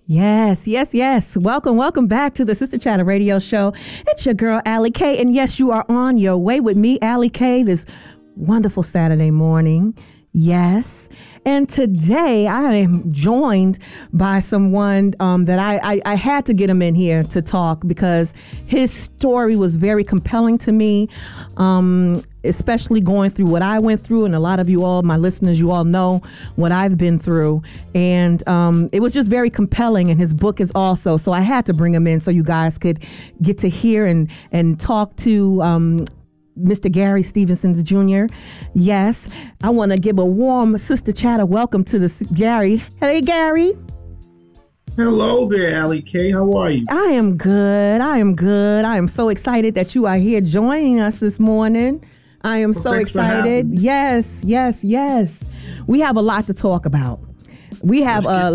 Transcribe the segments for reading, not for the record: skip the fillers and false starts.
Yes, yes, yes. Welcome back to the Sister Chatter Radio Show. It's your girl, Allie K. And yes, you are on your way with me, Allie K, this wonderful Saturday morning. Yes. And today I am joined by someone that I had to get him in here to talk because his story was very compelling to me, especially going through what I went through. And a lot of you all, my listeners, you all know what I've been through. And it was just very compelling. And his book is also. So I had to bring him in so you guys could get to hear and talk to Mr. Gary Stevenson Jr. Yes, I want to give a warm Sister Chatter welcome to Gary. Hey, Gary. Hello there, Allie K. How are you? I am good. I am so excited that you are here joining us this morning. I am so excited. Yes. We have a lot to talk about. And we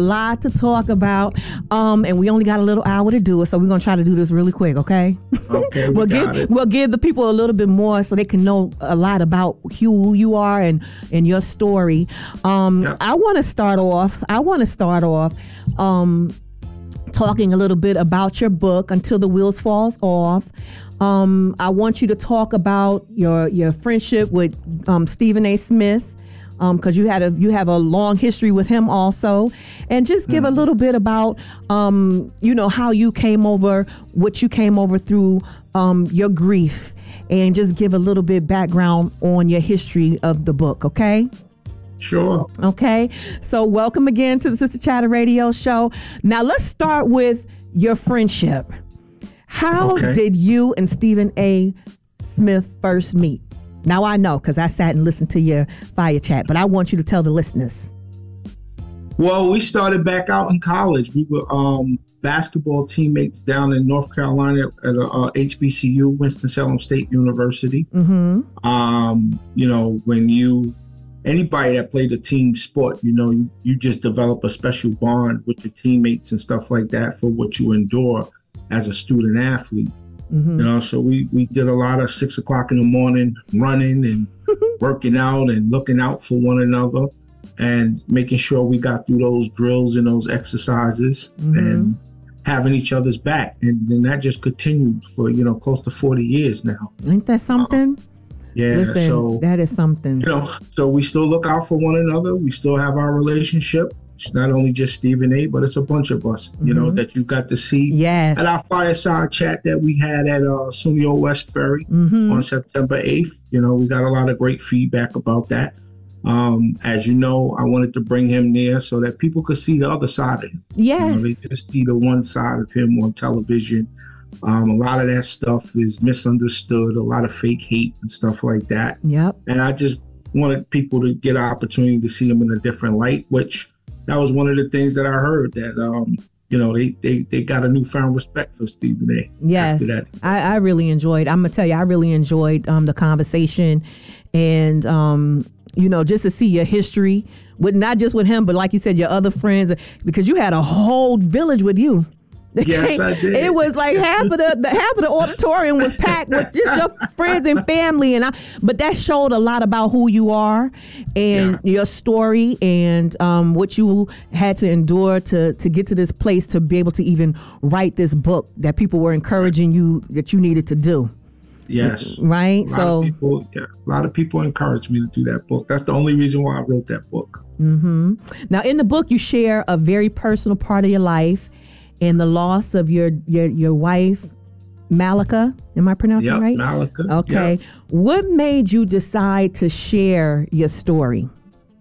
only got a little hour to do it, so we're going to try to do this really quick, okay? Okay, we'll give the people a little bit more so they can know a lot about who you are and your story. I want to start off talking a little bit about your book, Until the Wheels Falls Off. I want you to talk about your friendship with Stephen A. Smith. Because you have a long history with him also, and just give a little bit about how you came over, what you came over through, your grief, and just give a little bit background on your history of the book. Okay. Sure. Okay. So welcome again to the Sister Chatter Radio Show. Now let's start with your friendship. How did you and Stephen A. Smith first meet? Now I know because I sat and listened to your fire chat, but I want you to tell the listeners. Well, we started back out in college. We were basketball teammates down in North Carolina at HBCU, Winston-Salem State University. Mm-hmm. When anybody that played a team sport, you just develop a special bond with your teammates and stuff like that for what you endure as a student athlete. Mm-hmm. So we did a lot of 6 o'clock in the morning running and working out and looking out for one another and making sure we got through those drills and those exercises and having each other's back. And then that just continued for, close to 40 years now. Ain't that something? Yeah. Listen, so that is something. So we still look out for one another. We still have our relationship. It's not only just Stephen A., but it's a bunch of us, that you got to see at our fireside chat that we had at SUNY Westbury on September 8th. We got a lot of great feedback about that. As you know, I wanted to bring him there so that people could see the other side of him. Yes. They just see the one side of him on television. A lot of that stuff is misunderstood, a lot of fake hate and stuff like that. Yep. And I just wanted people to get an opportunity to see him in a different light, which that was one of the things that I heard that, they got a newfound respect for Stephen A. Yes, after that. I really enjoyed. I'm gonna tell you, I really enjoyed the conversation, and just to see your history with not just with him, but like you said, your other friends, because you had a whole village with you. Yes, I did. It was like half of the auditorium was packed with just your friends and family, but that showed a lot about who you are and your story and what you had to endure to get to this place to be able to even write this book that people were encouraging you that you needed to do. Yes. Right. A lot of people encouraged me to do that book. That's the only reason why I wrote that book. Mm-hmm. Now, in the book, you share a very personal part of your life. And the loss of your wife, Malika. Am I pronouncing it right? Malika. Okay. Yep. What made you decide to share your story?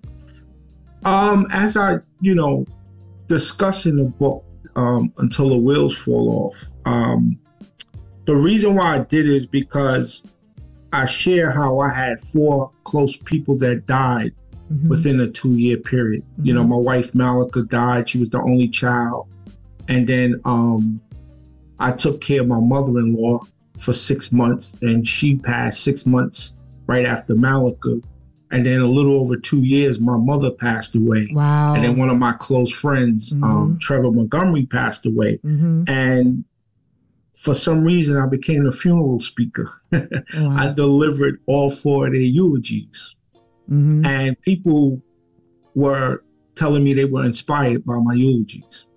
As I, discuss in the book, Until the Wheels Fall Off, the reason why I did it is because I share how I had 4 close people that died within a 2-year period. My wife, Malika, died. She was the only child. And then I took care of my mother-in-law for 6 months, and she passed 6 months right after Malika. And then a little over 2 years, my mother passed away. Wow. And then one of my close friends, Trevor Montgomery, passed away. And for some reason, I became a funeral speaker. I delivered all 4 of their eulogies. And people were telling me they were inspired by my eulogies.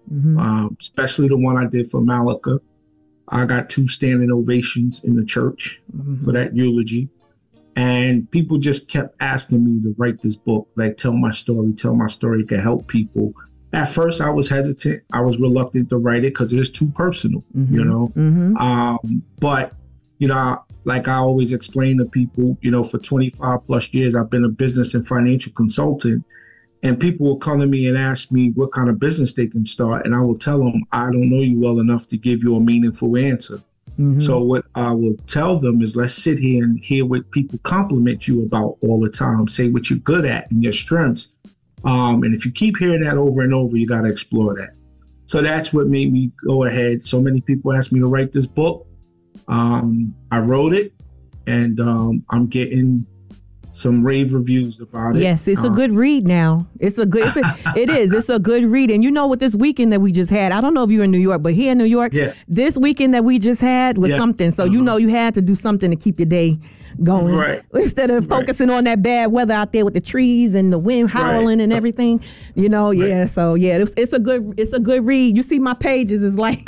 especially the one I did for Malika. I got 2 standing ovations in the church for that eulogy. And people just kept asking me to write this book, like tell my story to help people. At first, I was hesitant. I was reluctant to write it because it's too personal, you know. But, you know, like I always explain to people, you know, for 25 plus years, I've been a business and financial consultant. And people will come to me and ask me what kind of business they can start. And I will tell them, I don't know you well enough to give you a meaningful answer. So what I will tell them is, let's sit here and hear what people compliment you about all the time. Say what you're good at and your strengths. And if you keep hearing that over and over, you got to explore that. So that's what made me go ahead. So many people asked me to write this book. I wrote it, and I'm getting some rave reviews about it. Yes, it's a good read now. It's a good read. And you know what, this weekend that we just had, I don't know if you're in New York, but here in New York, this weekend that we just had was something. So you know you had to do something to keep your day going. Right. Instead of focusing on that bad weather out there with the trees and the wind howling and everything. You know, so it's a good read. You see my pages is like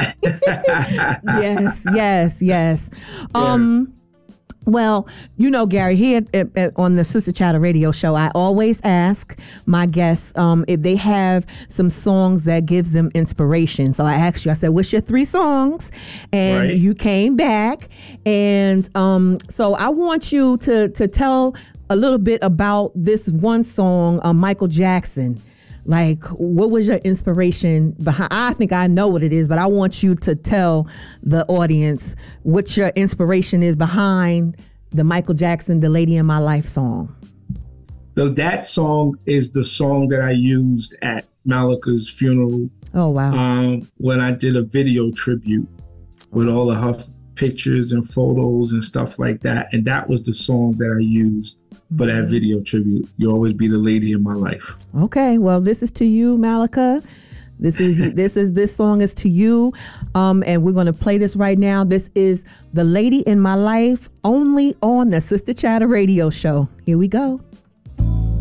yes. Well, you know, Gary, here on the Sister Chatter Radio Show, I always ask my guests if they have some songs that gives them inspiration. So I asked you, I said, what's your 3 songs? And you came back. And so I want you to tell a little bit about this one song, Michael Jackson. Like, what was your inspiration behind? I think I know what it is, but I want you to tell the audience what your inspiration is behind the Michael Jackson, The Lady in My Life song. So that song is the song that I used at Malika's funeral. Oh, wow. When I did a video tribute with all of her pictures and photos and stuff like that. And that was the song that I used for that video tribute. You'll always be the lady in my life. Okay, well, this is to you, Malika. This song is to you, and we're going to play this right now. This is The Lady in My Life, only on the Sister Chatter Radio Show. Here we go.